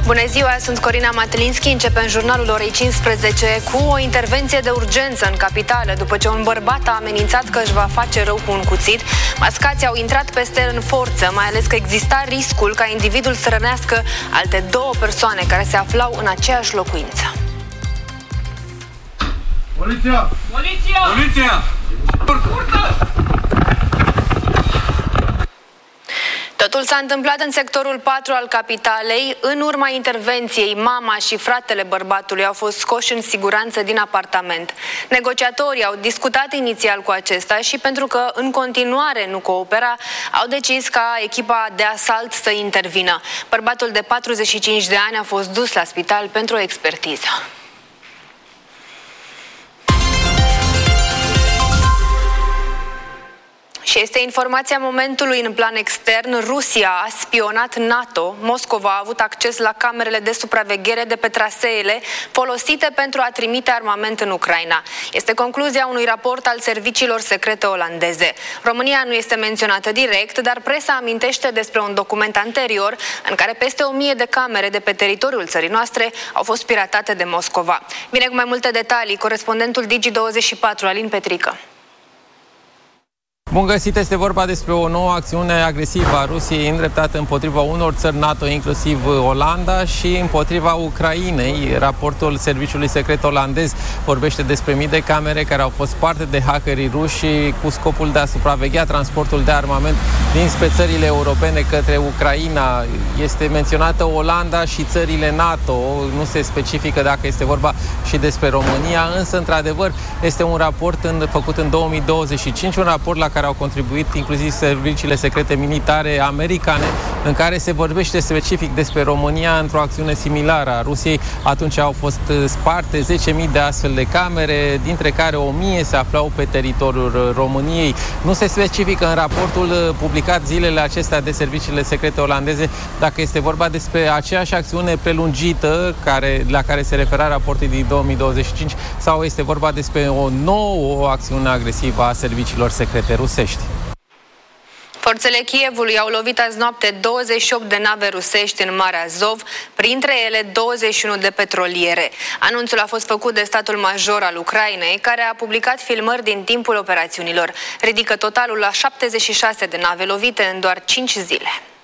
Bună ziua, sunt Corina Matelinski. Începem jurnalul orei 15 cu o intervenție de urgență în capitală după ce un bărbat a amenințat că își va face rău cu un cuțit. Mascații au intrat peste el în forță, mai ales că exista riscul ca individul să rănească alte două persoane care se aflau în aceeași locuință. Poliția! Poliția! Poliția! Urcă! Totul s-a întâmplat în sectorul 4 al capitalei. În urma intervenției, mama și fratele bărbatului au fost scoși în siguranță din apartament. Negociatorii au discutat inițial cu acesta și pentru că în continuare nu coopera, au decis ca echipa de asalt să intervină. Bărbatul de 45 de ani a fost dus la spital pentru o expertiză. Și este informația momentului în plan extern. Rusia a spionat NATO. Moscova a avut acces la camerele de supraveghere de pe traseele folosite pentru a trimite armament în Ucraina. Este concluzia unui raport al serviciilor secrete olandeze. România nu este menționată direct, dar presa amintește despre un document anterior în care peste 1000 de camere de pe teritoriul țării noastre au fost piratate de Moscova. Vine cu mai multe detalii corespondentul Digi24, Alin Petrică. Bun găsit, este vorba despre o nouă acțiune agresivă a Rusiei îndreptată împotriva unor țări NATO, inclusiv Olanda, și împotriva Ucrainei. Raportul serviciului secret olandez vorbește despre mii de camere care au fost parte de hackerii ruși cu scopul de a supraveghea transportul de armament dinspre țările europene către Ucraina. Este menționată Olanda și țările NATO, nu se specifică dacă este vorba și despre România, însă, într-adevăr, este un raport făcut în 2025, un raport la care au contribuit inclusiv serviciile secrete militare americane, în care se vorbește specific despre România într-o acțiune similară a Rusiei. Atunci au fost sparte 10.000 de astfel de camere, dintre care 1.000 se aflau pe teritoriul României. Nu se specifică în raportul publicat zilele acestea de serviciile secrete olandeze dacă este vorba despre aceeași acțiune prelungită la care se refera raportul din 2025 sau este vorba despre o nouă acțiune agresivă a serviciilor secrete rusești. Forțele Kievului au lovit azi noapte 28 de nave rusești în Marea Azov, printre ele 21 de petroliere. Anunțul a fost făcut de statul major al Ucrainei, care a publicat filmări din timpul operațiunilor. Ridică totalul la 76 de nave lovite în doar 5 zile.